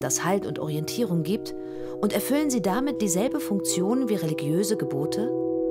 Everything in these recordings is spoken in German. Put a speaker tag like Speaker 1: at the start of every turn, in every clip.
Speaker 1: das Halt und Orientierung gibt, und erfüllen sie damit dieselbe Funktion wie religiöse Gebote?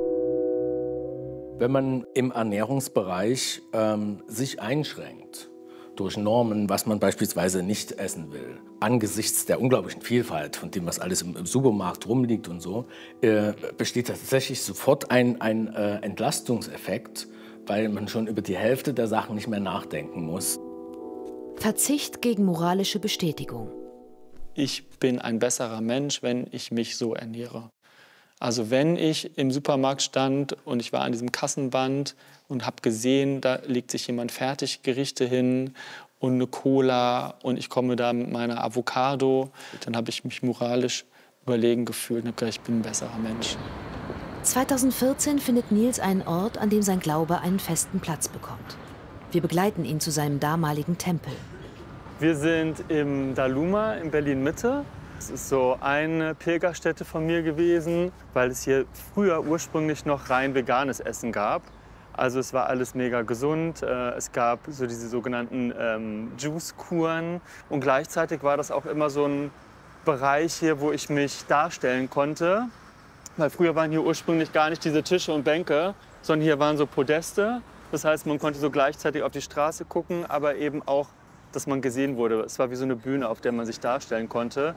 Speaker 2: Wenn man im Ernährungsbereich sich einschränkt durch Normen, was man beispielsweise nicht essen will, angesichts der unglaublichen Vielfalt, von dem, was alles im Supermarkt rumliegt und so, besteht tatsächlich sofort ein Entlastungseffekt, weil man schon über die Hälfte der Sachen nicht mehr nachdenken muss.
Speaker 1: Verzicht gegen moralische Bestätigung.
Speaker 3: Ich bin ein besserer Mensch, wenn ich mich so ernähre. Also wenn ich im Supermarkt stand und ich war an diesem Kassenband und habe gesehen, da legt sich jemand Fertiggerichte hin und eine Cola und ich komme da mit meiner Avocado, dann habe ich mich moralisch überlegen gefühlt und habe gedacht, ich bin ein besserer Mensch.
Speaker 1: 2014 findet Nils einen Ort, an dem sein Glaube einen festen Platz bekommt. Wir begleiten ihn zu seinem damaligen Tempel.
Speaker 3: Wir sind im Daluma in Berlin-Mitte. Es ist so eine Pilgerstätte von mir gewesen, weil es hier früher ursprünglich noch rein veganes Essen gab. Also es war alles mega gesund. Es gab so diese sogenannten Juice-Kuren. Und gleichzeitig war das auch immer so ein Bereich hier, wo ich mich darstellen konnte. Weil früher waren hier ursprünglich gar nicht diese Tische und Bänke, sondern hier waren so Podeste. Das heißt, man konnte so gleichzeitig auf die Straße gucken, aber eben auch, dass man gesehen wurde. Es war wie so eine Bühne, auf der man sich darstellen konnte.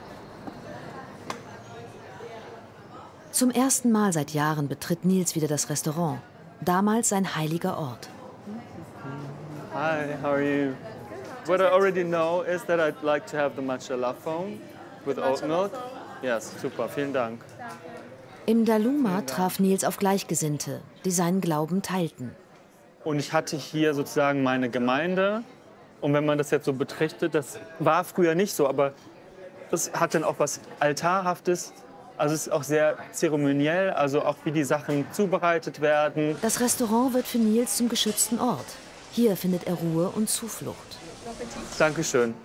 Speaker 1: Zum ersten Mal seit Jahren betritt Nils wieder das Restaurant. Damals sein heiliger Ort.
Speaker 3: Hi, how are you? What I already know is that I'd like to have the matcha lafong with oat milk. Yes, super, vielen Dank.
Speaker 1: Im Daluma traf Nils auf Gleichgesinnte, die seinen Glauben teilten.
Speaker 3: Und ich hatte hier sozusagen meine Gemeinde. Und wenn man das jetzt so betrachtet, das war früher nicht so, aber das hat dann auch was Altarhaftes. Also es ist auch sehr zeremoniell, also auch wie die Sachen zubereitet werden.
Speaker 1: Das Restaurant wird für Nils zum geschützten Ort. Hier findet er Ruhe und Zuflucht.
Speaker 3: Dankeschön.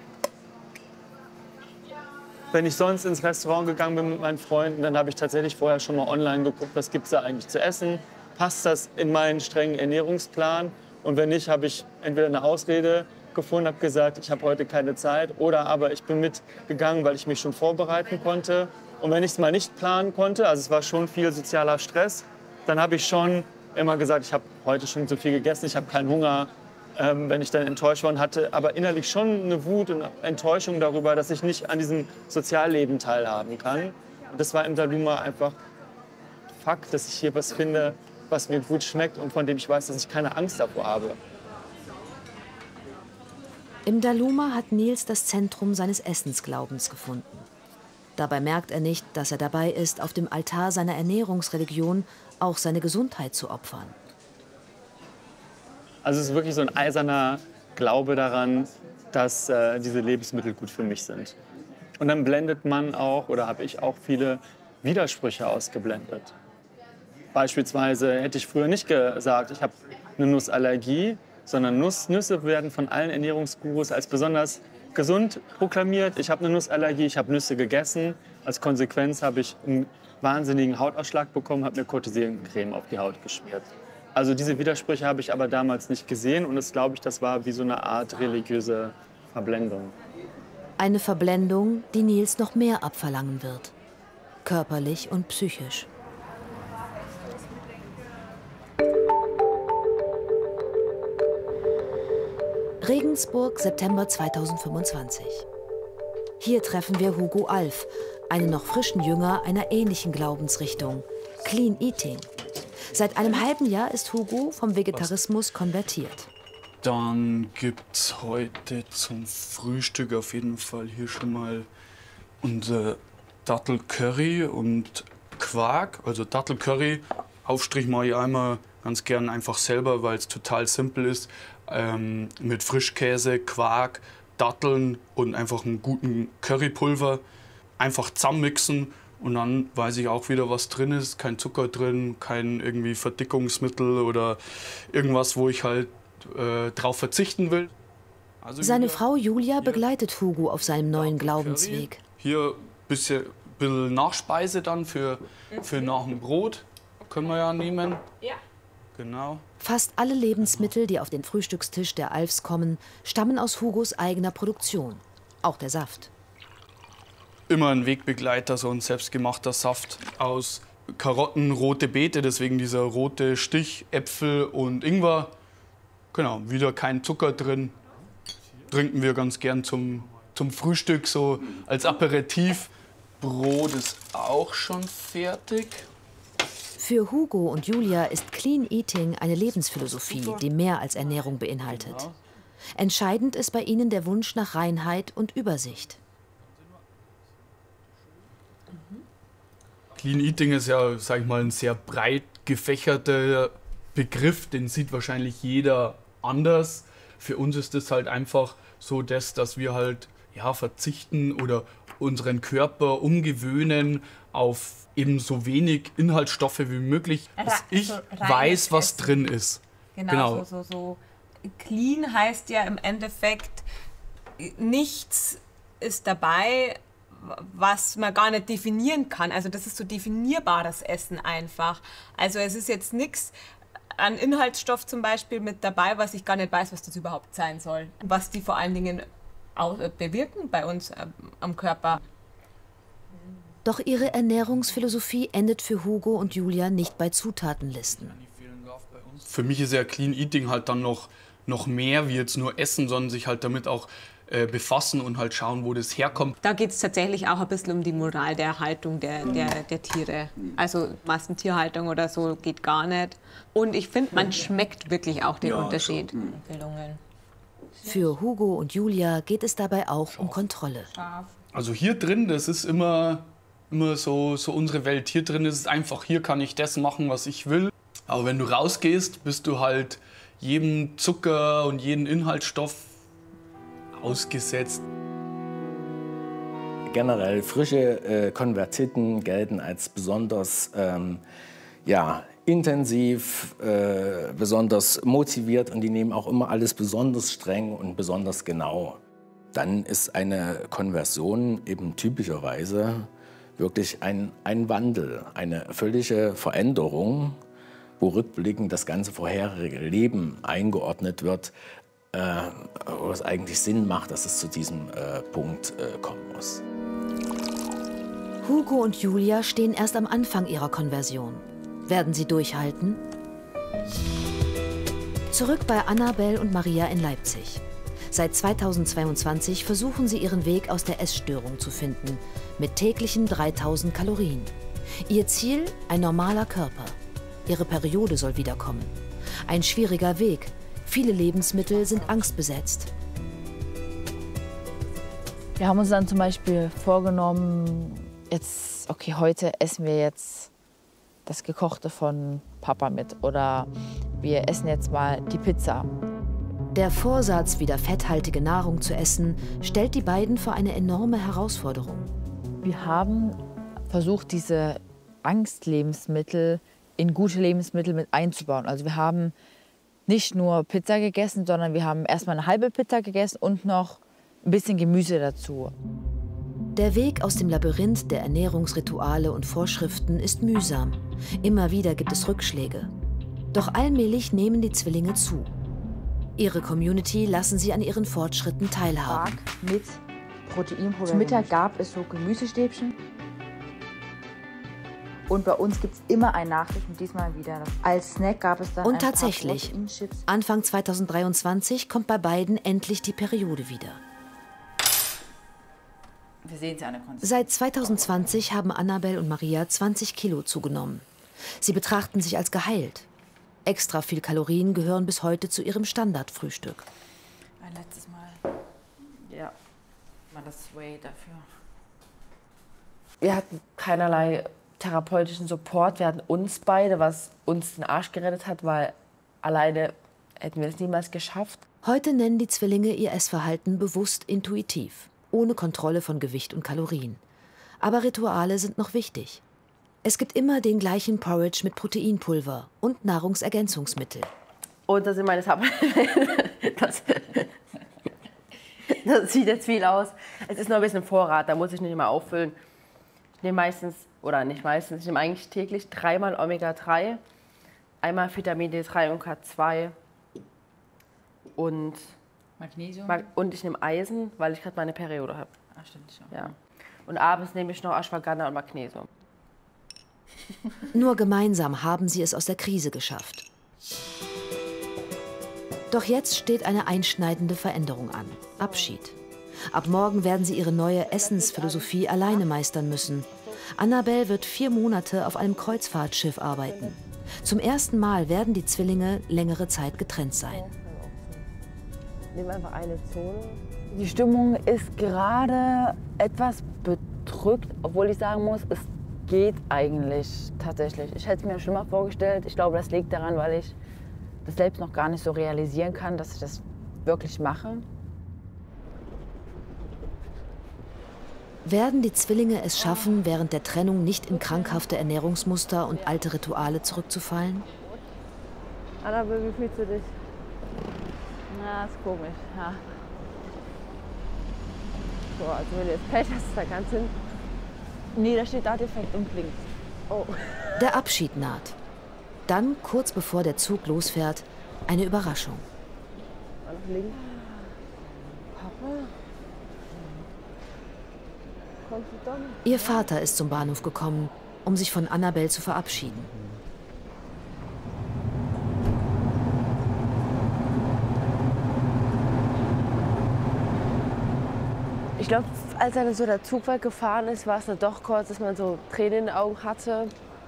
Speaker 3: Wenn ich sonst ins Restaurant gegangen bin mit meinen Freunden, dann habe ich tatsächlich vorher schon mal online geguckt, was gibt es da eigentlich zu essen. Passt das in meinen strengen Ernährungsplan? Und wenn nicht, habe ich entweder eine Ausrede gefunden, habe gesagt, ich habe heute keine Zeit, oder aber ich bin mitgegangen, weil ich mich schon vorbereiten konnte. Und wenn ich es mal nicht planen konnte, also es war schon viel sozialer Stress, dann habe ich schon immer gesagt, ich habe heute schon so viel gegessen, ich habe keinen Hunger, wenn ich dann enttäuscht war und hatte aber innerlich schon eine Wut und Enttäuschung darüber, dass ich nicht an diesem Sozialleben teilhaben kann. Und das war im Daluma einfach Fakt, dass ich hier was finde, was mir gut schmeckt und von dem ich weiß, dass ich keine Angst davor habe.
Speaker 1: Im Daluma hat Nils das Zentrum seines Essensglaubens gefunden. Dabei merkt er nicht, dass er dabei ist, auf dem Altar seiner Ernährungsreligion auch seine Gesundheit zu opfern.
Speaker 3: Also es ist wirklich so ein eiserner Glaube daran, dass diese Lebensmittel gut für mich sind. Und dann blendet man auch, oder habe ich auch viele Widersprüche ausgeblendet. Beispielsweise hätte ich früher nicht gesagt, ich habe eine Nussallergie, sondern Nüsse werden von allen Ernährungsgurus als besonders gesund proklamiert. Ich habe eine Nussallergie, ich habe Nüsse gegessen. Als Konsequenz habe ich einen wahnsinnigen Hautausschlag bekommen, habe mir Cortisoncreme auf die Haut geschmiert. Also diese Widersprüche habe ich aber damals nicht gesehen und das glaube ich, das war wie so eine Art religiöse Verblendung.
Speaker 1: Eine Verblendung, die Nils noch mehr abverlangen wird. Körperlich und psychisch. Regensburg, September 2025. Hier treffen wir Hugo Alf, einen noch frischen Jünger einer ähnlichen Glaubensrichtung, Clean Eating. Seit einem halben Jahr ist Hugo vom Vegetarismus konvertiert.
Speaker 4: Dann gibt's heute zum Frühstück auf jeden Fall hier schon mal unser Dattelcurry und Quark. Also Dattelcurry, Aufstrich mache ich einmal ganz gern einfach selber, weil es total simpel ist. Mit Frischkäse, Quark, Datteln und einfach einen guten Currypulver. Einfach zusammenmixen und dann weiß ich auch wieder, was drin ist. Kein Zucker drin, kein irgendwie Verdickungsmittel oder irgendwas, wo ich halt drauf verzichten will. Also
Speaker 1: seine Frau Julia begleitet Hugo auf seinem neuen Glaubensweg.
Speaker 4: Hier ein bisschen Nachspeise dann für nach dem Brot. Können wir ja nehmen. Ja. Genau.
Speaker 1: Fast alle Lebensmittel, die auf den Frühstückstisch der Alfs kommen, stammen aus Hugos eigener Produktion. Auch der Saft.
Speaker 4: immer ein Wegbegleiter, so ein selbstgemachter Saft aus Karotten, rote Beete, deswegen dieser rote Stich, Äpfel und Ingwer. Genau, wieder kein Zucker drin. Trinken wir ganz gern zum Frühstück, so als Aperitif. Brot ist auch schon fertig.
Speaker 1: Für Hugo und Julia ist Clean Eating eine Lebensphilosophie, die mehr als Ernährung beinhaltet. Entscheidend ist bei ihnen der Wunsch nach Reinheit und Übersicht.
Speaker 4: Clean Eating ist ja, sag ich mal, ein sehr breit gefächerter Begriff, den sieht wahrscheinlich jeder anders. Für uns ist es halt einfach so, dass wir halt verzichten oder unseren Körper umgewöhnen auf eben so wenig Inhaltsstoffe wie möglich, dass ich weiß, was drin ist.
Speaker 5: Genau. So clean heißt ja im Endeffekt, nichts ist dabei, was man gar nicht definieren kann. Also das ist so definierbares Essen einfach. Also es ist jetzt nichts an Inhaltsstoff zum Beispiel mit dabei, was ich gar nicht weiß, was das überhaupt sein soll. Was die vor allen Dingen auch bewirken bei uns am Körper.
Speaker 1: Doch ihre Ernährungsphilosophie endet für Hugo und Julia nicht bei Zutatenlisten.
Speaker 4: Für mich ist ja Clean Eating halt dann noch mehr wie jetzt nur Essen, sondern sich halt damit auch befassen und halt schauen, wo das herkommt.
Speaker 5: Da geht es tatsächlich auch ein bisschen um die Moral der Haltung der Tiere. Also Massentierhaltung oder so geht gar nicht. Und ich finde, man schmeckt wirklich auch den Unterschied.
Speaker 1: Für Hugo und Julia geht es dabei auch um Kontrolle.
Speaker 4: Also hier drin, das ist immer so unsere Welt. Hier drin ist es einfach, hier kann ich das machen, was ich will. Aber wenn du rausgehst, bist du halt jedem Zucker und jedem Inhaltsstoff ausgesetzt.
Speaker 2: Generell frische Konvertiten gelten als besonders intensiv, besonders motiviert und die nehmen auch immer alles besonders streng und besonders genau. Dann ist eine Konversion eben typischerweise wirklich ein Wandel, eine völlige Veränderung, wo rückblickend das ganze vorherige Leben eingeordnet wird, wo es eigentlich Sinn macht, dass es zu diesem Punkt kommen muss.
Speaker 1: Hugo und Julia stehen erst am Anfang ihrer Konversion. Werden sie durchhalten? Zurück bei Annabel und Maria in Leipzig. Seit 2022 versuchen sie ihren Weg aus der Essstörung zu finden, mit täglichen 3000 Kalorien. Ihr Ziel? Ein normaler Körper. Ihre Periode soll wiederkommen. Ein schwieriger Weg. Viele Lebensmittel sind angstbesetzt.
Speaker 6: Wir haben uns dann zum Beispiel vorgenommen, heute essen wir jetzt das Gekochte von Papa mit oder wir essen jetzt mal die Pizza.
Speaker 1: Der Vorsatz, wieder fetthaltige Nahrung zu essen, stellt die beiden vor eine enorme Herausforderung.
Speaker 6: Wir haben versucht, diese Angstlebensmittel in gute Lebensmittel mit einzubauen. Also wir haben nicht nur Pizza gegessen, sondern wir haben erstmal eine halbe Pizza gegessen und noch ein bisschen Gemüse dazu.
Speaker 1: Der Weg aus dem Labyrinth der Ernährungsrituale und Vorschriften ist mühsam. Immer wieder gibt es Rückschläge. Doch allmählich nehmen die Zwillinge zu. Ihre Community lassen sie an ihren Fortschritten teilhaben.
Speaker 6: Mit Proteinpulver. Zum Mittag gab es so Gemüsestäbchen. Und bei uns gibt es immer einen Nachtisch und diesmal wieder. Als Snack gab es dann
Speaker 1: Und tatsächlich, Anfang 2023 kommt bei beiden endlich die Periode wieder.
Speaker 6: Wir sehen sie an der Konsistenz.
Speaker 1: Seit 2020 haben Annabel und Maria 20 Kilo zugenommen. Sie betrachten sich als geheilt. Extra viel Kalorien gehören bis heute zu ihrem Standardfrühstück.
Speaker 6: Ein letztes Mal. Ja, mal das Whey dafür. Wir hatten keinerlei therapeutischen Support. Wir hatten uns beide, was uns den Arsch gerettet hat, weil alleine hätten wir es niemals geschafft.
Speaker 1: Heute nennen die Zwillinge ihr Essverhalten bewusst intuitiv, ohne Kontrolle von Gewicht und Kalorien. Aber Rituale sind noch wichtig. Es gibt immer den gleichen Porridge mit Proteinpulver und Nahrungsergänzungsmittel.
Speaker 7: Und das sind meine das sieht jetzt viel aus. Es ist nur ein bisschen Vorrat, da muss ich nicht immer auffüllen. Ich nehme meistens, oder nicht meistens, ich nehme eigentlich täglich 3-mal Omega-3, einmal Vitamin D3 und K2 und
Speaker 6: Magnesium.
Speaker 7: Und ich nehme Eisen, weil ich gerade meine Periode habe.
Speaker 6: Ah, stimmt schon.
Speaker 7: Ja. Und abends nehme ich noch Ashwagandha und Magnesium.
Speaker 1: Nur gemeinsam haben sie es aus der Krise geschafft. Doch jetzt steht eine einschneidende Veränderung an. Abschied. Ab morgen werden sie ihre neue Essensphilosophie alleine meistern müssen. Annabelle wird 4 Monate auf einem Kreuzfahrtschiff arbeiten. Zum ersten Mal werden die Zwillinge längere Zeit getrennt sein.
Speaker 7: Nimm einfach eine Zone. Die Stimmung ist gerade etwas bedrückt, obwohl ich sagen muss, es geht eigentlich tatsächlich. Ich hätte es mir schlimmer vorgestellt. Ich glaube, das liegt daran, weil ich das selbst noch gar nicht so realisieren kann, dass ich das wirklich mache.
Speaker 1: Werden die Zwillinge es schaffen, während der Trennung nicht in krankhafte Ernährungsmuster und alte Rituale zurückzufallen?
Speaker 7: Annabelle, wie fühlst du dich? Na, ist komisch, ja. So, also wenn du jetzt Pech hast, da kannst du... Nee, da steht da defekt und blinkt. Oh.
Speaker 1: Der Abschied naht. Dann, kurz bevor der Zug losfährt, eine Überraschung.
Speaker 7: Mal nach links. Papa? Kommst du doch nicht?
Speaker 1: Ihr Vater ist zum Bahnhof gekommen, um sich von Annabelle zu verabschieden.
Speaker 7: Ich glaube, als dann so der Zug weggefahren ist, war es dann doch kurz, dass man so Tränen in den Augen hatte.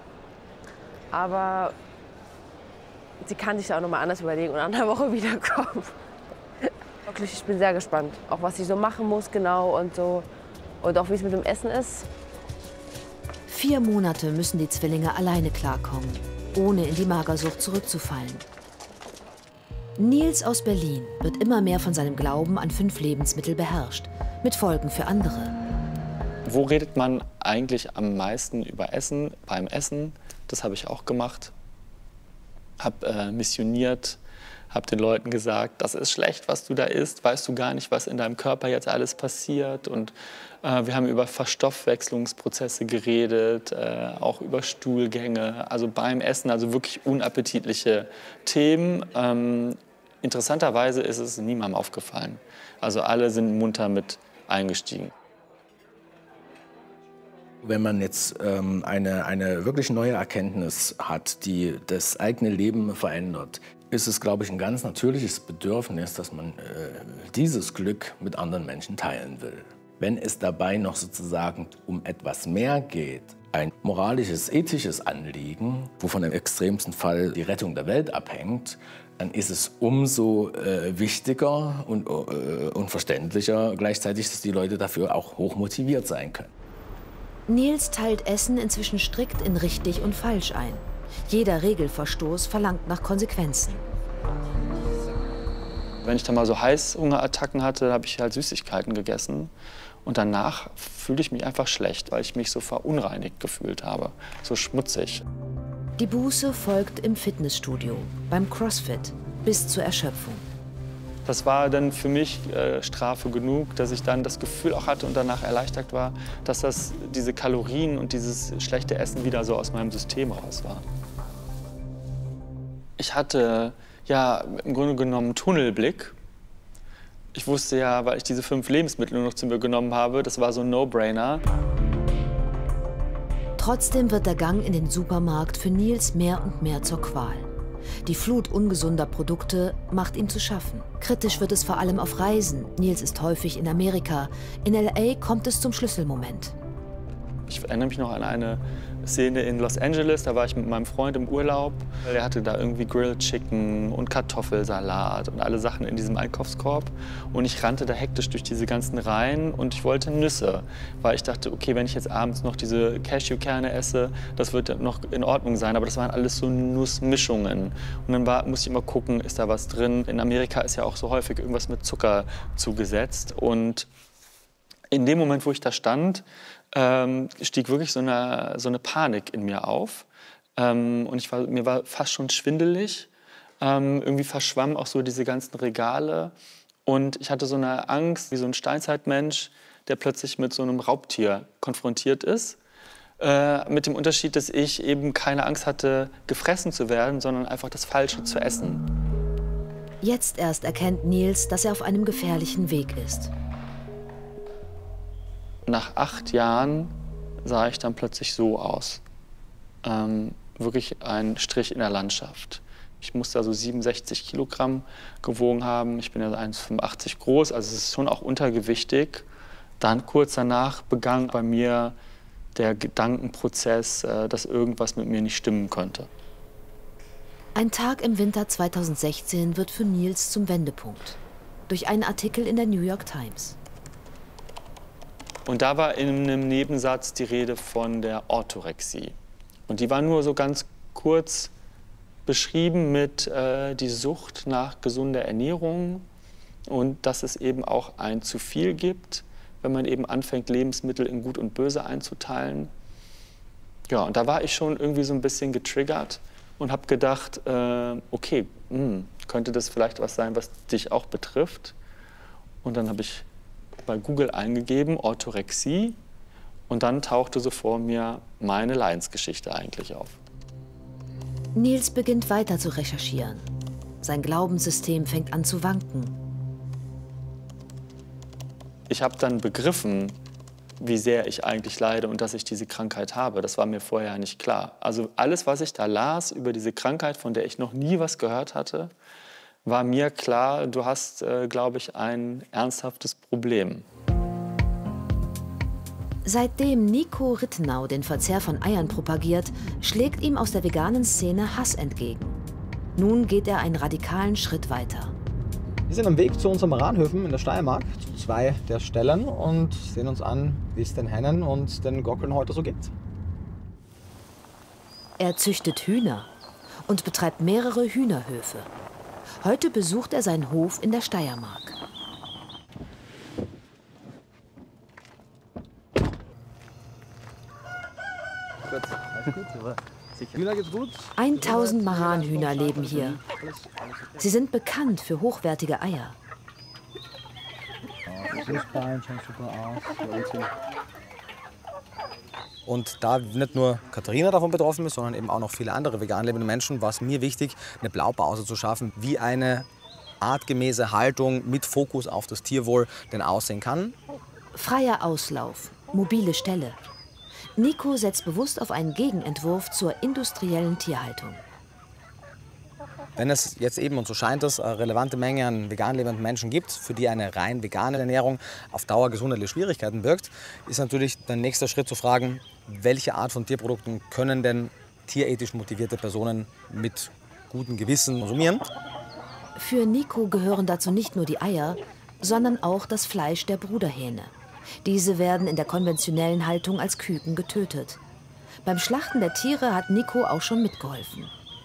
Speaker 7: Aber sie kann sich auch noch mal anders überlegen und in einer Woche wiederkommen. Wirklich, ich bin sehr gespannt, auch was sie so machen muss genau und so. Und auch wie es mit dem Essen ist.
Speaker 1: 4 Monate müssen die Zwillinge alleine klarkommen, ohne in die Magersucht zurückzufallen. Nils aus Berlin wird immer mehr von seinem Glauben an 5 Lebensmittel beherrscht, mit Folgen für andere.
Speaker 3: Wo redet man eigentlich am meisten über Essen? Beim Essen, das habe ich auch gemacht. Habe missioniert, habe den Leuten gesagt, das ist schlecht, was du da isst. Weißt du gar nicht, was in deinem Körper jetzt alles passiert. Und wir haben über Verstoffwechslungsprozesse geredet, auch über Stuhlgänge, also beim Essen, also wirklich unappetitliche Themen. Interessanterweise ist es niemandem aufgefallen. Also alle sind munter mit eingestiegen.
Speaker 2: Wenn man jetzt eine wirklich neue Erkenntnis hat, die das eigene Leben verändert, ist es, glaube ich, ein ganz natürliches Bedürfnis, dass man dieses Glück mit anderen Menschen teilen will. Wenn es dabei noch sozusagen um etwas mehr geht, ein moralisches, ethisches Anliegen, wovon im extremsten Fall die Rettung der Welt abhängt, dann ist es umso wichtiger und verständlicher gleichzeitig, dass die Leute dafür auch hoch motiviert sein können.
Speaker 1: Nils teilt Essen inzwischen strikt in richtig und falsch ein. Jeder Regelverstoß verlangt nach Konsequenzen.
Speaker 3: Wenn ich dann mal so Heißhungerattacken hatte, habe ich halt Süßigkeiten gegessen. Und danach fühlte ich mich einfach schlecht, weil ich mich so verunreinigt gefühlt habe, so schmutzig.
Speaker 1: Die Buße folgt im Fitnessstudio, beim CrossFit, bis zur Erschöpfung.
Speaker 3: Das war dann für mich Strafe genug, dass ich dann das Gefühl auch hatte und danach erleichtert war, dass diese Kalorien und dieses schlechte Essen wieder so aus meinem System raus war. Ich hatte ja im Grunde genommen einen Tunnelblick. Ich wusste ja, weil ich diese 5 Lebensmittel nur noch zu mir genommen habe, das war so ein No-Brainer.
Speaker 1: Trotzdem wird der Gang in den Supermarkt für Nils mehr und mehr zur Qual. Die Flut ungesunder Produkte macht ihm zu schaffen. Kritisch wird es vor allem auf Reisen. Nils ist häufig in Amerika. In LA kommt es zum Schlüsselmoment.
Speaker 3: Ich erinnere mich noch an eine Szene in Los Angeles, da war ich mit meinem Freund im Urlaub. Er hatte da irgendwie Grilled Chicken und Kartoffelsalat und alle Sachen in diesem Einkaufskorb. Und ich rannte da hektisch durch diese ganzen Reihen und ich wollte Nüsse. Weil ich dachte, okay, wenn ich jetzt abends noch diese Cashewkerne esse, das wird noch in Ordnung sein. Aber das waren alles so Nussmischungen. Und dann musste ich immer gucken, ist da was drin. In Amerika ist ja auch so häufig irgendwas mit Zucker zugesetzt. Und in dem Moment, wo ich da stand, stieg wirklich so eine Panik in mir auf. Und mir war fast schon schwindelig. Irgendwie verschwammen auch so diese ganzen Regale. Und ich hatte so eine Angst, wie so ein Steinzeitmensch, der plötzlich mit so einem Raubtier konfrontiert ist. Mit dem Unterschied, dass ich eben keine Angst hatte, gefressen zu werden, sondern einfach das Falsche zu essen.
Speaker 1: Jetzt erst erkennt Nils, dass er auf einem gefährlichen Weg ist.
Speaker 3: nach 8 Jahren sah ich dann plötzlich so aus. Wirklich ein Strich in der Landschaft. Ich musste also 67 Kilogramm gewogen haben. Ich bin ja 1,85 groß, also es ist schon auch untergewichtig. Dann kurz danach begann bei mir der Gedankenprozess, dass irgendwas mit mir nicht stimmen könnte.
Speaker 1: Ein Tag im Winter 2016 wird für Niels zum Wendepunkt. Durch einen Artikel in der New York Times.
Speaker 3: Und da war in einem Nebensatz die Rede von der Orthorexie. Und die war nur so ganz kurz beschrieben mit die Sucht nach gesunder Ernährung und dass es eben auch ein zu viel gibt, wenn man eben anfängt, Lebensmittel in Gut und Böse einzuteilen. Ja, und da war ich schon irgendwie so ein bisschen getriggert und habe gedacht, okay, könnte das vielleicht was sein, was dich auch betrifft? Und dann habe ich bei Google eingegeben, Orthorexie, und dann tauchte so vor mir meine Leidensgeschichte eigentlich auf.
Speaker 1: Niels beginnt weiter zu recherchieren. Sein Glaubenssystem fängt an zu wanken.
Speaker 3: Ich habe dann begriffen, wie sehr ich eigentlich leide und dass ich diese Krankheit habe. Das war mir vorher nicht klar. Also alles, was ich da las über diese Krankheit, von der ich noch nie was gehört hatte, war mir klar, du hast, glaube ich, ein ernsthaftes Problem.
Speaker 1: Seitdem Nico Rittenau den Verzehr von Eiern propagiert, schlägt ihm aus der veganen Szene Hass entgegen. Nun geht er einen radikalen Schritt weiter.
Speaker 8: Wir sind am Weg zu unseren Maranhöfen in der Steiermark, zu 2 der Stellen, und sehen uns an, wie es den Hennen und den Gockeln heute so geht.
Speaker 1: Er züchtet Hühner und betreibt mehrere Hühnerhöfe. Heute besucht er seinen Hof in der Steiermark.
Speaker 8: Hühner geht's gut?
Speaker 1: 1000 Maranhühner leben hier. Sie sind bekannt für hochwertige Eier.
Speaker 8: Und da nicht nur Katharina davon betroffen ist, sondern eben auch noch viele andere vegan lebende Menschen, war es mir wichtig, eine Blaupause zu schaffen, wie eine artgemäße Haltung mit Fokus auf das Tierwohl denn aussehen kann.
Speaker 1: Freier Auslauf, mobile Ställe. Nico setzt bewusst auf einen Gegenentwurf zur industriellen Tierhaltung.
Speaker 8: Wenn es jetzt eben, und so scheint es, eine relevante Menge an vegan lebenden Menschen gibt, für die eine rein vegane Ernährung auf Dauer gesundheitliche Schwierigkeiten birgt, ist natürlich der nächste Schritt zu fragen, welche Art von Tierprodukten können denn tierethisch motivierte Personen mit gutem Gewissen konsumieren?
Speaker 1: Für Nico gehören dazu nicht nur die Eier, sondern auch das Fleisch der Bruderhähne. Diese werden in der konventionellen Haltung als Küken getötet. Beim Schlachten der Tiere hat Nico auch schon mitgeholfen.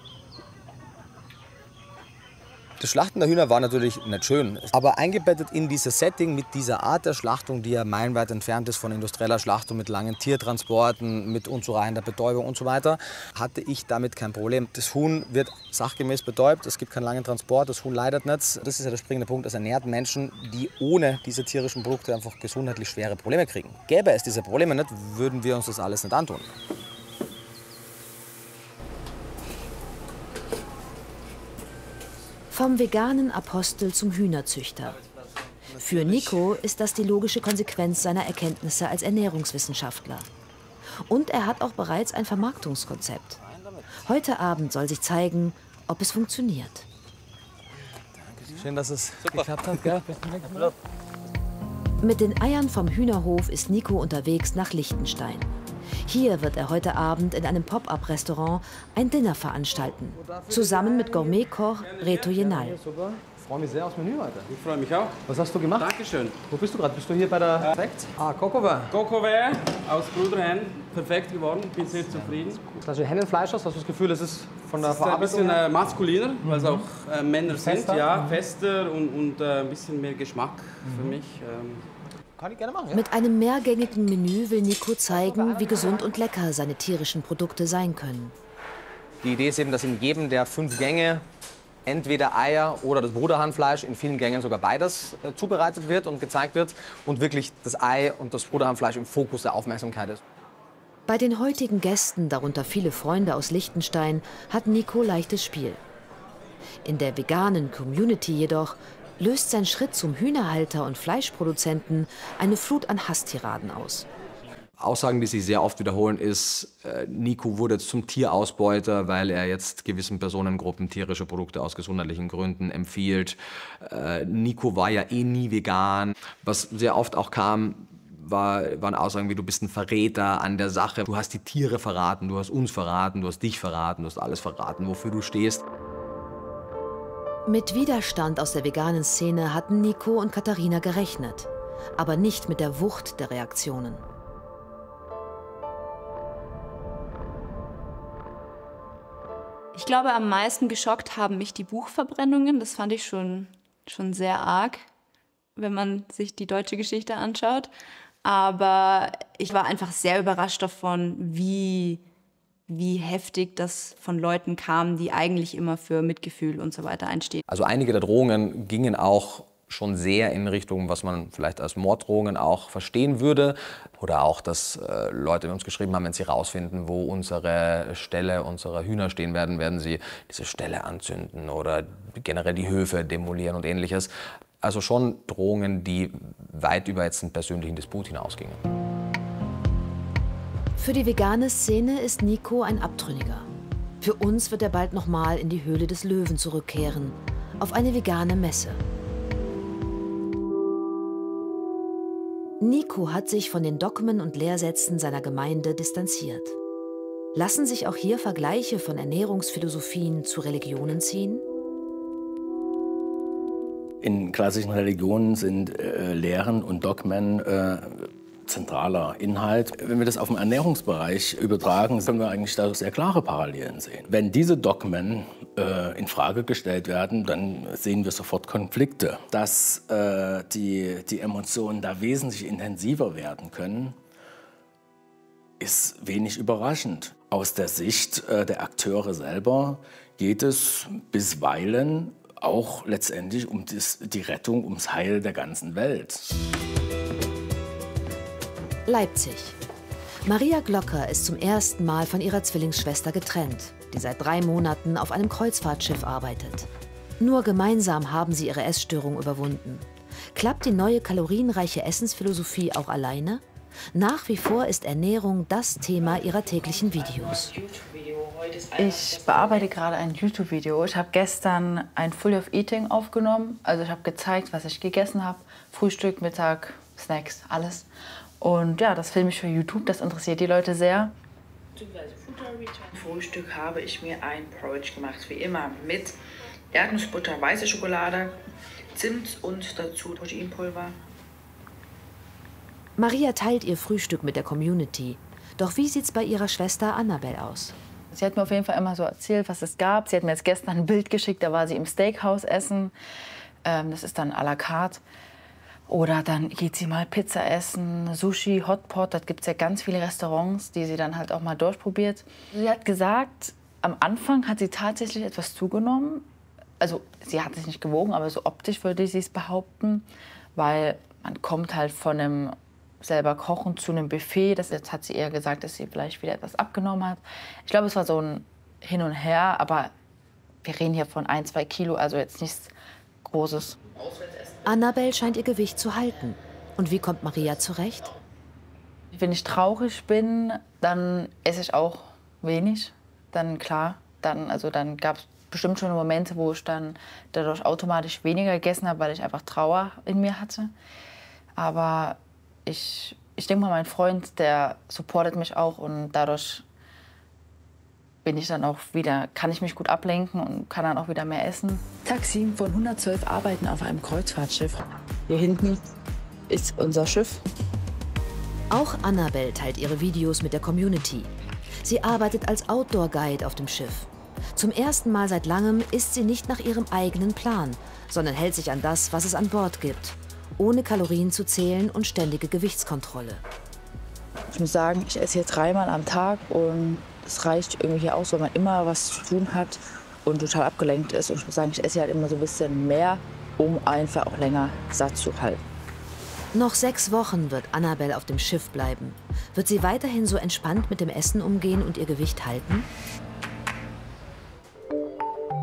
Speaker 8: Das Schlachten der Hühner war natürlich nicht schön, aber eingebettet in dieses Setting mit dieser Art der Schlachtung, die ja meilenweit entfernt ist von industrieller Schlachtung mit langen Tiertransporten, mit unzureichender Betäubung und so weiter, hatte ich damit kein Problem. Das Huhn wird sachgemäß betäubt, es gibt keinen langen Transport, das Huhn leidet nicht. Das ist ja der springende Punkt, es ernährt Menschen, die ohne diese tierischen Produkte einfach gesundheitlich schwere Probleme kriegen. Gäbe es diese Probleme nicht, würden wir uns das alles nicht antun.
Speaker 1: Vom veganen Apostel zum Hühnerzüchter. Für Nico ist das die logische Konsequenz seiner Erkenntnisse als Ernährungswissenschaftler. Und er hat auch bereits ein Vermarktungskonzept. Heute Abend soll sich zeigen, ob es funktioniert.
Speaker 8: Schön, dass es geklappt hat, gell?
Speaker 1: Mit den Eiern vom Hühnerhof ist Nico unterwegs nach Liechtenstein. Hier wird er heute Abend in einem Pop-up-Restaurant ein Dinner veranstalten. Zusammen mit Gourmetkoch Reto Jenal.
Speaker 8: Ich freue mich sehr aufs Menü heute.
Speaker 9: Ich freue mich auch.
Speaker 8: Was hast du gemacht?
Speaker 9: Dankeschön.
Speaker 8: Wo bist du gerade? Bist du hier bei der Perfekt? Kokova.
Speaker 9: Kokova aus Bruderhen. Perfekt geworden. Bin sehr zufrieden.
Speaker 8: Also Hennenfleisch hast du das Gefühl, es ist von der
Speaker 9: Es ist ein
Speaker 8: Verarbeitung
Speaker 9: bisschen maskuliner, weil es auch Männer sind.
Speaker 8: Fester?
Speaker 9: Ja, fester und ein bisschen mehr Geschmack für mich.
Speaker 8: Kann ich gerne machen, ja?
Speaker 1: Mit einem mehrgängigen Menü will Nico zeigen, wie gesund und lecker seine tierischen Produkte sein können.
Speaker 8: Die Idee ist eben, dass in jedem der 5 Gänge entweder Eier oder das Bruderhahnfleisch, in vielen Gängen sogar beides, zubereitet wird und gezeigt wird und wirklich das Ei und das Bruderhahnfleisch im Fokus der Aufmerksamkeit ist.
Speaker 1: Bei den heutigen Gästen, darunter viele Freunde aus Liechtenstein, hat Nico leichtes Spiel. In der veganen Community jedoch löst sein Schritt zum Hühnerhalter und Fleischproduzenten eine Flut an Hasstiraden aus.
Speaker 8: Aussagen, die sich sehr oft wiederholen, ist, Nico wurde jetzt zum Tierausbeuter, weil er jetzt gewissen Personengruppen tierische Produkte aus gesundheitlichen Gründen empfiehlt. Nico war ja eh nie vegan. Was sehr oft auch kam, waren Aussagen wie, du bist ein Verräter an der Sache. Du hast die Tiere verraten, du hast uns verraten, du hast dich verraten, du hast alles verraten, wofür du stehst.
Speaker 1: Mit Widerstand aus der veganen Szene hatten Nico und Katharina gerechnet, aber nicht mit der Wucht der Reaktionen.
Speaker 10: Ich glaube, am meisten geschockt haben mich die Buchverbrennungen. Das fand ich schon sehr arg, wenn man sich die deutsche Geschichte anschaut. Aber ich war einfach sehr überrascht davon, wie heftig das von Leuten kam, die eigentlich immer für Mitgefühl und so weiter einstehen.
Speaker 8: Also einige der Drohungen gingen auch schon sehr in Richtung, was man vielleicht als Morddrohungen auch verstehen würde. Oder auch, dass Leute uns geschrieben haben, wenn sie rausfinden, wo unsere Ställe unserer Hühner stehen werden, werden sie diese Ställe anzünden oder generell die Höfe demolieren und Ähnliches. Also schon Drohungen, die weit über jetzt einen persönlichen Disput hinausgingen.
Speaker 1: Für die vegane Szene ist Nico ein Abtrünniger. Für uns wird er bald nochmal in die Höhle des Löwen zurückkehren, auf eine vegane Messe. Nico hat sich von den Dogmen und Lehrsätzen seiner Gemeinde distanziert. Lassen sich auch hier Vergleiche von Ernährungsphilosophien zu Religionen ziehen?
Speaker 2: In klassischen Religionen sind Lehren und Dogmen zentraler Inhalt. Wenn wir das auf den Ernährungsbereich übertragen, können wir eigentlich da sehr klare Parallelen sehen. Wenn diese Dogmen in Frage gestellt werden, dann sehen wir sofort Konflikte. Dass die Emotionen da wesentlich intensiver werden können, ist wenig überraschend. Aus der Sicht der Akteure selber geht es bisweilen auch letztendlich um die Rettung, ums Heil der ganzen Welt.
Speaker 1: Leipzig. Maria Glocker ist zum ersten Mal von ihrer Zwillingsschwester getrennt, die seit 3 Monaten auf einem Kreuzfahrtschiff arbeitet. Nur gemeinsam haben sie ihre Essstörung überwunden. Klappt die neue kalorienreiche Essensphilosophie auch alleine? Nach wie vor ist Ernährung das Thema ihrer täglichen Videos.
Speaker 11: Ich bearbeite gerade ein YouTube-Video. Ich habe gestern ein Full of Eating aufgenommen. Also ich habe gezeigt, was ich gegessen habe. Frühstück, Mittag, Snacks, alles. Und ja, das filme ich für YouTube. Das interessiert die Leute sehr.
Speaker 12: Zum Frühstück habe ich mir ein Porridge gemacht, wie immer, mit Erdnussbutter, weiße Schokolade, Zimt und dazu Proteinpulver.
Speaker 1: Maria teilt ihr Frühstück mit der Community. Doch wie sieht's bei ihrer Schwester Annabelle aus?
Speaker 11: Sie hat mir auf jeden Fall immer so erzählt, was es gab. Sie hat mir jetzt gestern ein Bild geschickt, da war sie im Steakhouse essen. Das ist dann à la carte. Oder dann geht sie mal Pizza essen, Sushi, Hotpot. Da gibt es ja ganz viele Restaurants, die sie dann halt auch mal durchprobiert. Sie hat gesagt, am Anfang hat sie tatsächlich etwas zugenommen. Also sie hat sich nicht gewogen, aber so optisch würde sie es behaupten. Weil man kommt halt von einem selber kochen zu einem Buffet. Jetzt hat sie eher gesagt, dass sie vielleicht wieder etwas abgenommen hat. Ich glaube, es war so ein Hin und Her, aber wir reden hier von 1, 2 Kilo, also jetzt nichts Großes.
Speaker 1: Annabelle scheint ihr Gewicht zu halten. Und wie kommt Maria zurecht?
Speaker 11: Wenn ich traurig bin, dann esse ich auch wenig. Dann klar, dann gab es bestimmt schon Momente, wo ich dann dadurch automatisch weniger gegessen habe, weil ich einfach Trauer in mir hatte. Aber ich denke mal, mein Freund, der supportet mich auch und dadurch bin ich dann auch wieder, kann ich mich gut ablenken und kann dann auch wieder mehr essen.
Speaker 13: Taxi von 112 arbeiten auf einem Kreuzfahrtschiff. Hier hinten ist unser Schiff.
Speaker 1: Auch Annabelle teilt ihre Videos mit der Community. Sie arbeitet als Outdoor-Guide auf dem Schiff. Zum ersten Mal seit langem isst sie nicht nach ihrem eigenen Plan, sondern hält sich an das, was es an Bord gibt. Ohne Kalorien zu zählen und ständige Gewichtskontrolle.
Speaker 13: Ich muss sagen, ich esse hier 3-mal am Tag und es reicht irgendwie hier aus, weil man immer was zu tun hat und total abgelenkt ist. Und ich muss sagen, ich esse halt immer so ein bisschen mehr, um einfach auch länger satt zu halten.
Speaker 1: Noch 6 Wochen wird Annabelle auf dem Schiff bleiben. Wird sie weiterhin so entspannt mit dem Essen umgehen und ihr Gewicht halten?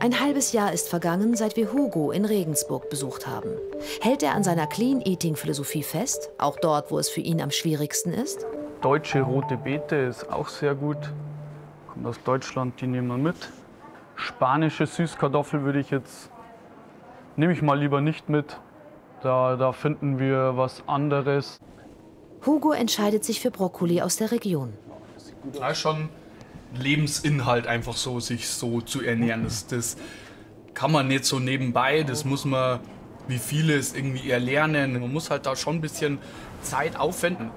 Speaker 1: Ein halbes Jahr ist vergangen, seit wir Hugo in Regensburg besucht haben. Hält er an seiner Clean-Eating-Philosophie fest, auch dort, wo es für ihn am schwierigsten ist?
Speaker 4: Deutsche rote Beete ist auch sehr gut. Kommt aus Deutschland, die nehmen wir mit. Spanische Süßkartoffel nehme ich mal lieber nicht mit. Da finden wir was anderes.
Speaker 1: Hugo entscheidet sich für Brokkoli aus der Region.
Speaker 4: Ja, schon Lebensinhalt, einfach so, sich so zu ernähren. Das kann man nicht so nebenbei, das muss man wie vieles irgendwie erlernen. Man muss halt da schon ein bisschen Zeit aufwenden.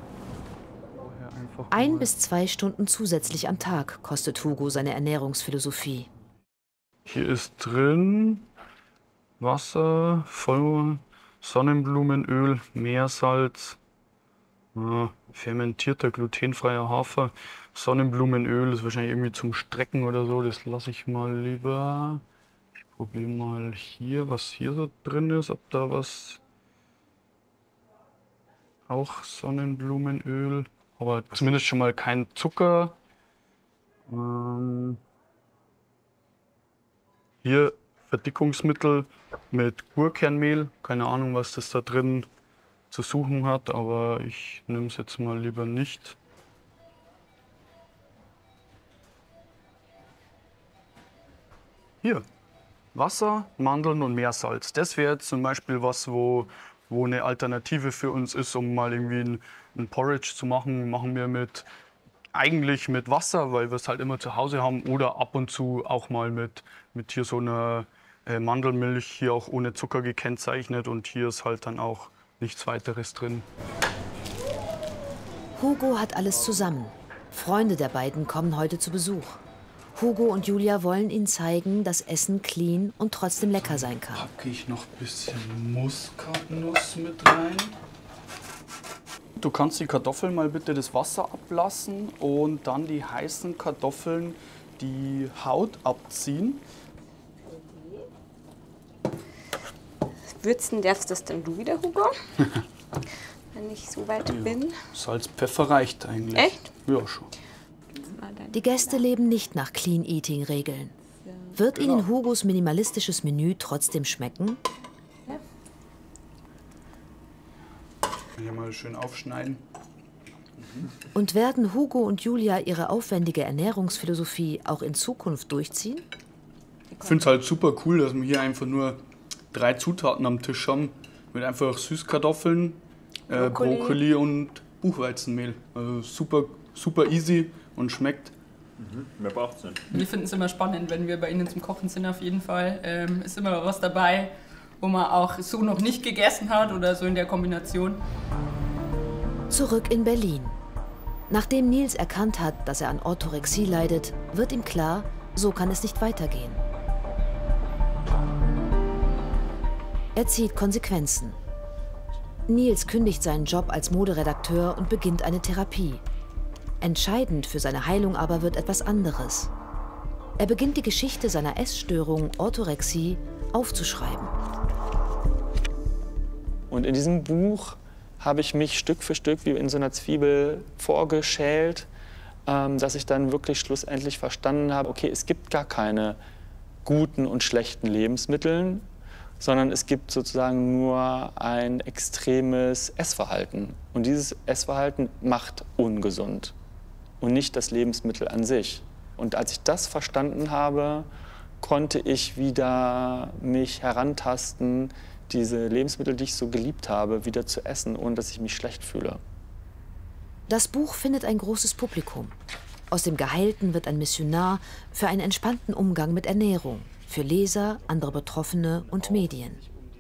Speaker 1: 1 bis 2 Stunden zusätzlich am Tag kostet Hugo seine Ernährungsphilosophie.
Speaker 4: Hier ist drin Wasser, Vollmond, Sonnenblumenöl, Meersalz, fermentierter glutenfreier Hafer. Sonnenblumenöl ist wahrscheinlich irgendwie zum Strecken oder so, das lasse ich mal lieber. Ich probiere mal hier, was hier so drin ist, ob da was... Auch Sonnenblumenöl, aber zumindest schon mal kein Zucker. Hier Verdickungsmittel mit Urkernmehl, keine Ahnung, was das da drin zu suchen hat, aber ich nehme es jetzt mal lieber nicht. Hier, Wasser, Mandeln und Meersalz. Das wäre jetzt zum Beispiel was, wo eine Alternative für uns ist, um mal irgendwie ein Porridge zu machen. Machen wir eigentlich mit Wasser, weil wir es halt immer zu Hause haben, oder ab und zu auch mal mit hier so einer Mandelmilch, hier auch ohne Zucker gekennzeichnet, und hier ist halt dann auch nichts weiteres drin.
Speaker 1: Hugo hat alles zusammen. Freunde der beiden kommen heute zu Besuch. Hugo und Julia wollen ihnen zeigen, dass Essen clean und trotzdem lecker sein kann.
Speaker 4: Packe ich noch ein bisschen Muskatnuss mit rein. Du kannst die Kartoffeln mal bitte das Wasser ablassen und dann die heißen Kartoffeln die Haut abziehen.
Speaker 5: Würzen darfst das denn du wieder, Hugo? Wenn ich so weit bin.
Speaker 4: Salz, Pfeffer reicht eigentlich.
Speaker 5: Echt?
Speaker 4: Ja, schon.
Speaker 1: Die Gäste leben nicht nach Clean-Eating-Regeln. Wird ihnen Hugos minimalistisches Menü trotzdem schmecken?
Speaker 4: Hier mal schön aufschneiden.
Speaker 1: Und werden Hugo und Julia ihre aufwendige Ernährungsphilosophie auch in Zukunft durchziehen?
Speaker 4: Ich finde es halt super cool, dass wir hier einfach nur 3 Zutaten am Tisch haben. Mit einfach Süßkartoffeln, Brokkoli und Buchweizenmehl. Also super easy und schmeckt.
Speaker 14: Mehr braucht's nicht.
Speaker 15: Wir finden es immer spannend, wenn wir bei Ihnen zum Kochen sind, auf jeden Fall. Ist immer was dabei, wo man auch so noch nicht gegessen hat oder so in der Kombination.
Speaker 1: Zurück in Berlin. Nachdem Nils erkannt hat, dass er an Orthorexie leidet, wird ihm klar, so kann es nicht weitergehen. Er zieht Konsequenzen. Nils kündigt seinen Job als Moderedakteur und beginnt eine Therapie. Entscheidend für seine Heilung aber wird etwas anderes. Er beginnt die Geschichte seiner Essstörung Orthorexie aufzuschreiben.
Speaker 3: Und in diesem Buch habe ich mich Stück für Stück wie in so einer Zwiebel vorgeschält, dass ich dann wirklich schlussendlich verstanden habe, okay, es gibt gar keine guten und schlechten Lebensmittel, sondern es gibt sozusagen nur ein extremes Essverhalten. Und dieses Essverhalten macht ungesund und nicht das Lebensmittel an sich. Und als ich das verstanden habe, konnte ich wieder mich herantasten, diese Lebensmittel, die ich so geliebt habe, wieder zu essen, ohne dass ich mich schlecht fühle.
Speaker 1: Das Buch findet ein großes Publikum. Aus dem Geheilten wird ein Missionar für einen entspannten Umgang mit Ernährung, für Leser, andere Betroffene und Medien.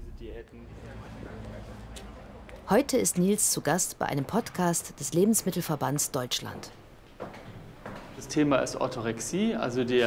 Speaker 1: Heute ist Nils zu Gast bei einem Podcast des Lebensmittelverbands Deutschland.
Speaker 3: Das Thema ist Orthorexie, also die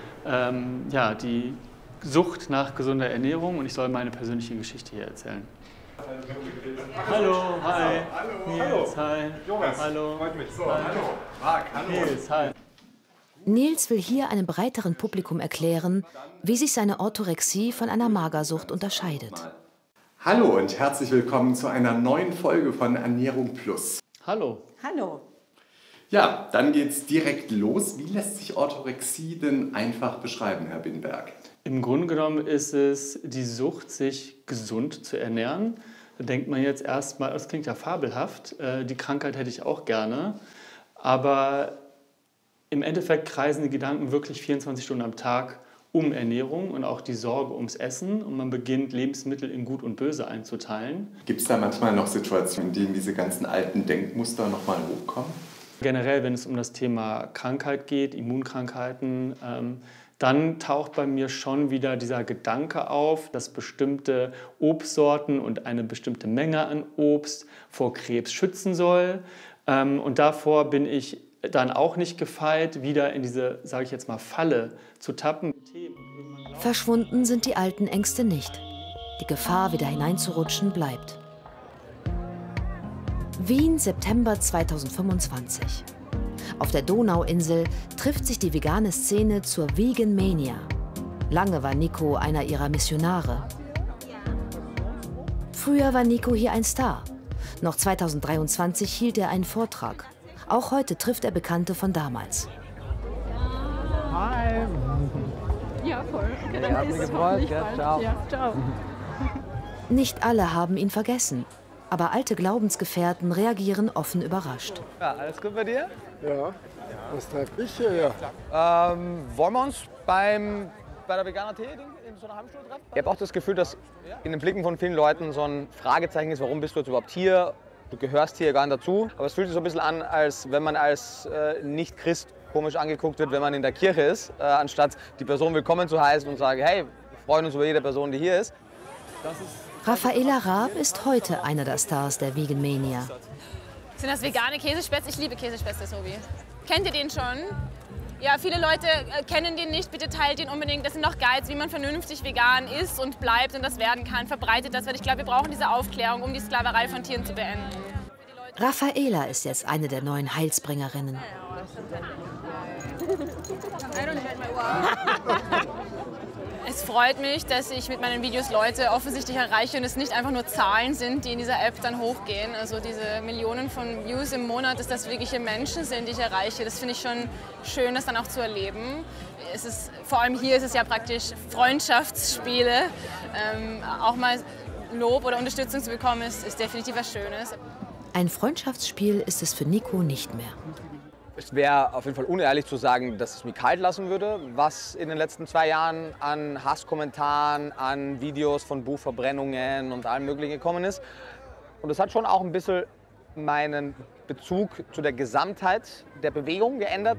Speaker 3: Sucht nach gesunder Ernährung, und ich soll meine persönliche Geschichte hier erzählen. Hallo, hi.
Speaker 14: Hallo,
Speaker 3: Nils, hi.
Speaker 14: Jonas,
Speaker 3: hallo.
Speaker 14: freut mich. So, hallo. Marc, hallo.
Speaker 3: Nils, hi.
Speaker 1: Nils will hier einem breiteren Publikum erklären, wie sich seine Orthorexie von einer Magersucht unterscheidet.
Speaker 14: Hallo und herzlich willkommen zu einer neuen Folge von Ernährung Plus.
Speaker 3: Hallo.
Speaker 11: Hallo.
Speaker 14: Ja, dann geht's direkt los. Wie lässt sich Orthorexie denn einfach beschreiben, Herr Binberg?
Speaker 3: Im Grunde genommen ist es die Sucht, sich gesund zu ernähren. Da denkt man jetzt erstmal, das klingt ja fabelhaft, die Krankheit hätte ich auch gerne. Aber im Endeffekt kreisen die Gedanken wirklich 24 Stunden am Tag um Ernährung und auch die Sorge ums Essen. Und man beginnt, Lebensmittel in Gut und Böse einzuteilen.
Speaker 14: Gibt es da manchmal noch Situationen, in denen diese ganzen alten Denkmuster nochmal hochkommen?
Speaker 3: Generell, wenn es um das Thema Krankheit geht, Immunkrankheiten, dann taucht bei mir schon wieder dieser Gedanke auf, dass bestimmte Obstsorten und eine bestimmte Menge an Obst vor Krebs schützen soll. Und davor bin ich dann auch nicht gefeit, wieder in diese, sage ich jetzt mal, Falle zu tappen.
Speaker 1: Verschwunden sind die alten Ängste nicht. Die Gefahr, wieder hineinzurutschen, bleibt. Wien, September 2025. Auf der Donauinsel trifft sich die vegane Szene zur Vegan Mania. Lange war Nico einer ihrer Missionare. Früher war Nico hier ein Star. Noch 2023 hielt er einen Vortrag. Auch heute trifft er Bekannte von damals.
Speaker 16: Hi.
Speaker 17: Ja, voll. Okay,
Speaker 16: ja, hat mich gefreut. Ciao.
Speaker 17: Ja, ciao.
Speaker 1: Nicht alle haben ihn vergessen. Aber alte Glaubensgefährten reagieren offen überrascht.
Speaker 16: Ja, alles gut bei dir?
Speaker 18: Ja. Was treibt dich hierher?
Speaker 16: Wollen wir uns bei der Veganer-Tee in so einer halben Stunde treffen? Ich habe auch das Gefühl, dass in den Blicken von vielen Leuten so ein Fragezeichen ist, warum bist du jetzt überhaupt hier? Du gehörst hier gar nicht dazu. Aber es fühlt sich so ein bisschen an, als wenn man als Nicht-Christ komisch angeguckt wird, wenn man in der Kirche ist, anstatt die Person willkommen zu heißen und sagen, hey, wir freuen uns über jede Person, die hier ist.
Speaker 1: Raffaela Raab ist heute einer der Stars der Vegan Mania.
Speaker 19: Sind das vegane Käsespätzle? Ich liebe Käsespätzle, Tobi. Kennt ihr den schon? Ja, viele Leute kennen den nicht. Bitte teilt ihn unbedingt. Das sind noch Guides, wie man vernünftig vegan ist und bleibt und das werden kann. Verbreitet das, weil ich glaube, wir brauchen diese Aufklärung, um die Sklaverei von Tieren zu beenden.
Speaker 1: Raffaela ist jetzt eine der neuen Heilsbringerinnen.
Speaker 19: Es freut mich, dass ich mit meinen Videos Leute offensichtlich erreiche und es nicht einfach nur Zahlen sind, die in dieser App dann hochgehen. Also diese Millionen von Views im Monat, dass das wirkliche Menschen sind, die ich erreiche. Das finde ich schon schön, das dann auch zu erleben. Es ist, vor allem hier ist es ja praktisch Freundschaftsspiele. Auch mal Lob oder Unterstützung zu bekommen, ist definitiv was Schönes.
Speaker 1: Ein Freundschaftsspiel ist es für Nico nicht mehr.
Speaker 16: Es wäre auf jeden Fall unehrlich zu sagen, dass es mich kalt lassen würde, was in den letzten 2 Jahren an Hasskommentaren, an Videos von Buchverbrennungen und allem Möglichen gekommen ist. Und es hat schon auch ein bisschen meinen Bezug zu der Gesamtheit der Bewegung geändert.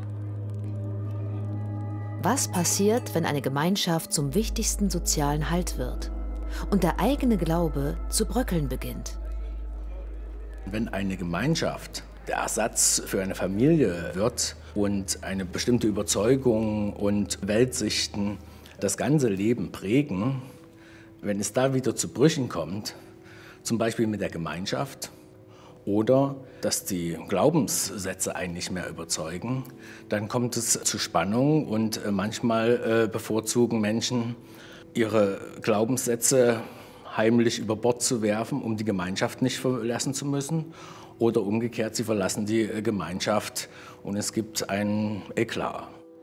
Speaker 1: Was passiert, wenn eine Gemeinschaft zum wichtigsten sozialen Halt wird und der eigene Glaube zu bröckeln beginnt?
Speaker 2: Wenn eine Gemeinschaft der Ersatz für eine Familie wird und eine bestimmte Überzeugung und Weltsichten das ganze Leben prägen, wenn es da wieder zu Brüchen kommt, zum Beispiel mit der Gemeinschaft oder dass die Glaubenssätze einen nicht mehr überzeugen, dann kommt es zu Spannung und manchmal bevorzugen Menschen ihre Glaubenssätze heimlich über Bord zu werfen, um die Gemeinschaft nicht verlassen zu müssen. Oder umgekehrt, sie verlassen die Gemeinschaft und es gibt einen Eklat.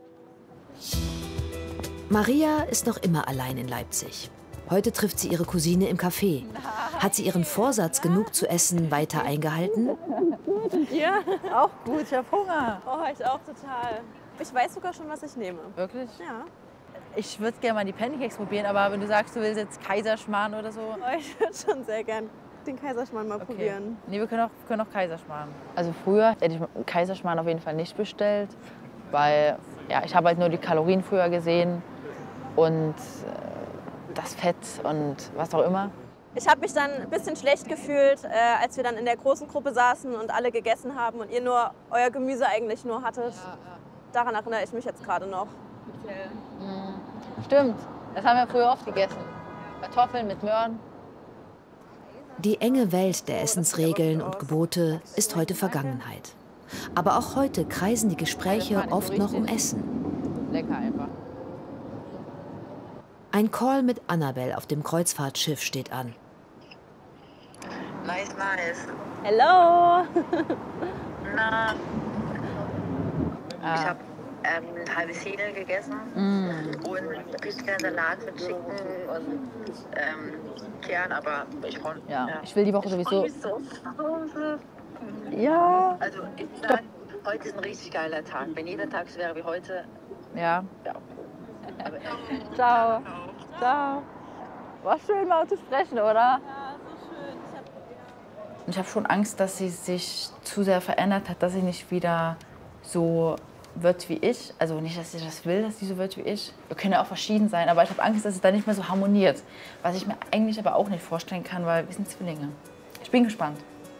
Speaker 1: Maria ist noch immer allein in Leipzig. Heute trifft sie ihre Cousine im Café. Hat sie ihren Vorsatz, genug zu essen, weiter eingehalten?
Speaker 17: Ja, auch gut. Ich habe Hunger. Oh, ich auch total. Ich weiß sogar schon, was ich nehme.
Speaker 13: Wirklich?
Speaker 17: Ja.
Speaker 13: Ich würde gerne mal die Pancakes probieren, aber wenn du sagst, du willst jetzt Kaiserschmarrn oder so.
Speaker 17: Oh, ich würde schon sehr gern den Kaiserschmarrn mal probieren.
Speaker 13: Nee, wir können auch Kaiserschmarrn. Also früher hätte ich Kaiserschmarrn auf jeden Fall nicht bestellt, weil ja, ich habe halt nur die Kalorien früher gesehen und das Fett und was auch immer.
Speaker 17: Ich habe mich dann ein bisschen schlecht gefühlt, als wir dann in der großen Gruppe saßen und alle gegessen haben und ihr nur euer Gemüse eigentlich nur hattet. Ja. Daran erinnere ich mich jetzt gerade noch.
Speaker 13: Stimmt, das haben wir früher oft gegessen. Kartoffeln mit Möhren.
Speaker 1: Die enge Welt der Essensregeln und Gebote ist heute Vergangenheit. Aber auch heute kreisen die Gespräche oft noch um Essen.
Speaker 13: Lecker einfach.
Speaker 1: Ein Call mit Annabelle auf dem Kreuzfahrtschiff steht an.
Speaker 20: Nice.
Speaker 17: Hello!
Speaker 20: Na, ich habe
Speaker 13: ein halbes Hähnel gegessen und richtig gerne Salat mit Chicken und Kern, aber ich freue mich.
Speaker 11: Ja, ich will die Woche sowieso.
Speaker 13: Mich so.
Speaker 11: Ja.
Speaker 13: Also ich sag, heute ist ein richtig geiler Tag. Wenn jeder Tag so wäre wie heute.
Speaker 11: Ja.
Speaker 13: Aber
Speaker 11: Ciao. Ciao. War schön mal zu sprechen, oder?
Speaker 17: Ja, so schön.
Speaker 11: Ich habe schon Angst, dass sie sich zu sehr verändert hat, dass sie nicht wieder so wird wie ich. Also nicht, dass ich das will, dass sie so wird wie ich. Wir können ja auch verschieden sein, aber ich habe Angst, dass es da nicht mehr so harmoniert. Was ich mir eigentlich aber auch nicht vorstellen kann, weil wir sind Zwillinge. Ich bin gespannt.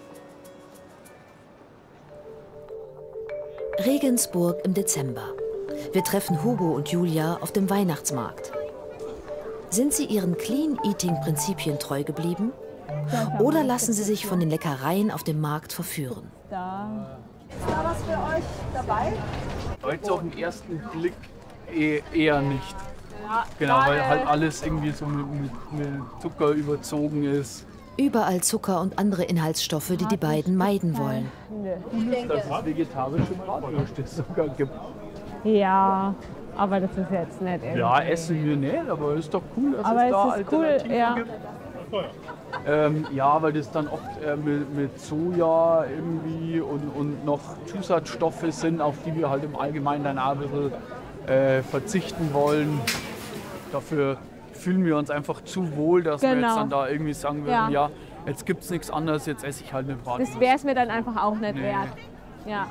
Speaker 1: Regensburg im Dezember. Wir treffen Hugo und Julia auf dem Weihnachtsmarkt. Sind sie ihren Clean-Eating-Prinzipien treu geblieben? Oder lassen sie sich von den Leckereien auf dem Markt verführen?
Speaker 17: Ist da was für euch dabei?
Speaker 4: Heute auf den ersten Blick eher nicht.
Speaker 17: Ja,
Speaker 4: Genau, weil halt alles irgendwie so mit Zucker überzogen ist.
Speaker 1: Überall Zucker und andere Inhaltsstoffe, die die beiden meiden wollen.
Speaker 4: Dass es vegetarische Bratwürste sogar gibt.
Speaker 17: Ja, aber das ist jetzt nicht irgendwie.
Speaker 4: Ja, essen wir nicht, aber ist doch cool, dass
Speaker 17: aber
Speaker 4: es da
Speaker 17: es ist cool,
Speaker 4: Alternativen
Speaker 17: ja.
Speaker 4: gibt. Ja, weil das dann oft mit Soja irgendwie und noch Zusatzstoffe sind, auf die wir halt im Allgemeinen dann auch ein bisschen verzichten wollen. Dafür fühlen wir uns einfach zu wohl, dass wir jetzt dann da irgendwie sagen würden, ja, jetzt gibt es nichts anderes, jetzt esse ich halt eine Bratwurst.
Speaker 17: Das wäre es mir dann einfach auch nicht wert. Ja.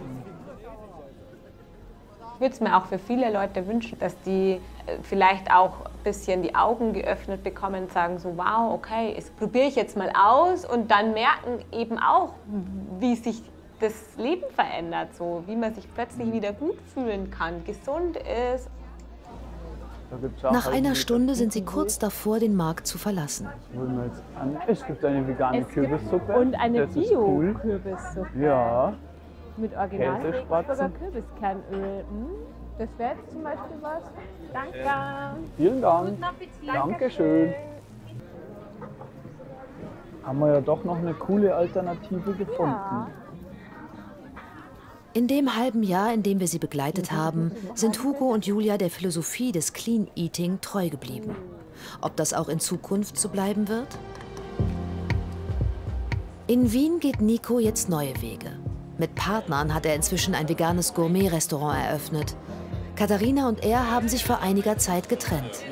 Speaker 5: Ich würde es mir auch für viele Leute wünschen, dass die vielleicht auch ein bisschen die Augen geöffnet bekommen und sagen so, wow, okay, das probiere ich jetzt mal aus und dann merken eben auch, wie sich das Leben verändert, so wie man sich plötzlich wieder gut fühlen kann, gesund ist.
Speaker 1: Nach einer Stunde sind sie kurz davor, den Markt zu verlassen.
Speaker 4: Es gibt eine vegane Kürbissuppe.
Speaker 17: Und eine
Speaker 4: Das ist cool.
Speaker 17: Bio-Kürbissuppe.
Speaker 4: Ja.
Speaker 17: Mit Original
Speaker 4: Käsespatzen.
Speaker 17: Kürbiskernöl. Das wäre jetzt zum Beispiel was. Danke.
Speaker 4: Vielen Dank.
Speaker 17: Guten Appetit.
Speaker 4: Dankeschön. Haben wir ja doch noch eine coole Alternative gefunden.
Speaker 17: Ja.
Speaker 1: In dem halben Jahr, in dem wir sie begleitet haben, sind Hugo und Julia der Philosophie des Clean Eating treu geblieben. Ob das auch in Zukunft so bleiben wird? In Wien geht Nico jetzt neue Wege. Mit Partnern hat er inzwischen ein veganes Gourmet-Restaurant eröffnet. Katharina und er haben sich vor einiger Zeit getrennt.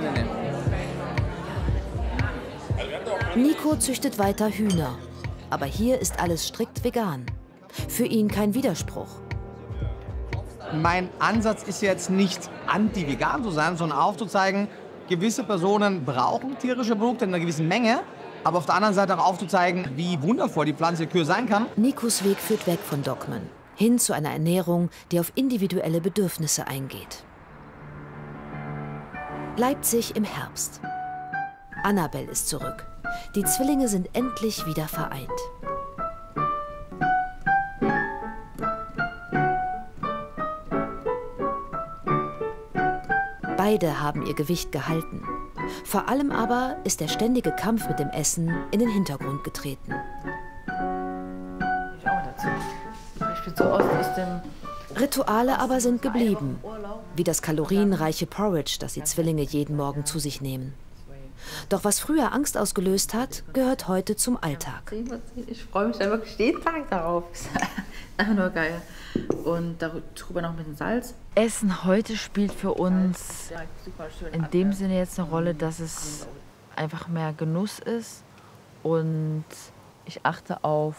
Speaker 1: Nico züchtet weiter Hühner. Aber hier ist alles strikt vegan. Für ihn kein Widerspruch.
Speaker 8: Mein Ansatz ist jetzt nicht anti-vegan zu sein, sondern aufzuzeigen, gewisse Personen brauchen tierische Produkte in einer gewissen Menge, aber auf der anderen Seite auch aufzuzeigen, wie wundervoll die Pflanze Kühe sein kann.
Speaker 1: Nikos Weg führt weg von Dogmen, hin zu einer Ernährung, die auf individuelle Bedürfnisse eingeht. Leipzig im Herbst. Annabel ist zurück. Die Zwillinge sind endlich wieder vereint. Beide haben ihr Gewicht gehalten. Vor allem aber ist der ständige Kampf mit dem Essen in den Hintergrund getreten.
Speaker 11: Ich auch dazu. Ich bin so aus dem...
Speaker 1: Rituale aber sind geblieben, wie das kalorienreiche Porridge, das die Zwillinge jeden Morgen zu sich nehmen. Doch was früher Angst ausgelöst hat, gehört heute zum Alltag.
Speaker 11: Ich freue mich dann wirklich jeden Tag darauf. Einfach nur geil. Und darüber noch ein bisschen Salz. Essen heute spielt für uns in dem Sinne jetzt eine Rolle, dass es einfach mehr Genuss ist. Und ich achte auf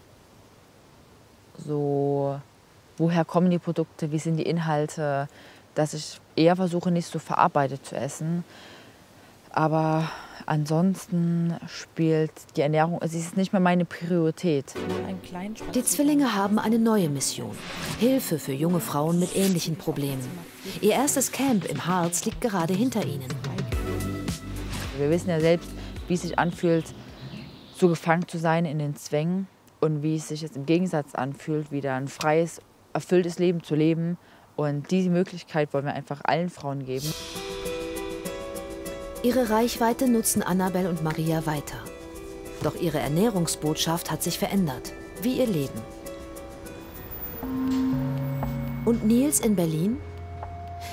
Speaker 11: so, woher kommen die Produkte, wie sind die Inhalte, dass ich eher versuche, nicht so verarbeitet zu essen. Aber ansonsten spielt die Ernährung, es ist nicht mehr meine Priorität.
Speaker 1: Die Zwillinge haben eine neue Mission. Hilfe für junge Frauen mit ähnlichen Problemen. Ihr erstes Camp im Harz liegt gerade hinter ihnen.
Speaker 11: Wir wissen ja selbst, wie es sich anfühlt, so gefangen zu sein in den Zwängen und wie es sich jetzt im Gegensatz anfühlt, wieder ein freies, erfülltes Leben zu leben. Und diese Möglichkeit wollen wir einfach allen Frauen geben.
Speaker 1: Ihre Reichweite nutzen Annabel und Maria weiter. Doch ihre Ernährungsbotschaft hat sich verändert, wie ihr Leben. Und Nils in Berlin?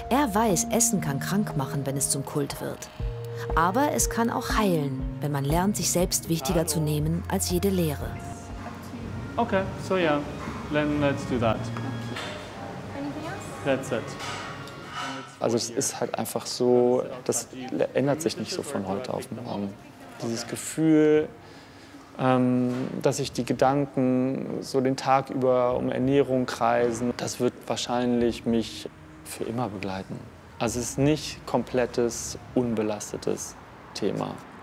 Speaker 1: Er weiß, Essen kann krank machen, wenn es zum Kult wird. Aber es kann auch heilen, wenn man lernt, sich selbst wichtiger zu nehmen als jede Lehre.
Speaker 3: Okay, so yeah, then let's do that. That's it. Also es ist halt einfach so, das ändert sich nicht so von heute auf morgen. Dieses Gefühl, dass sich die Gedanken so den Tag über um Ernährung kreisen, das wird wahrscheinlich mich für immer begleiten. Also es ist nicht komplettes, unbelastetes Thema.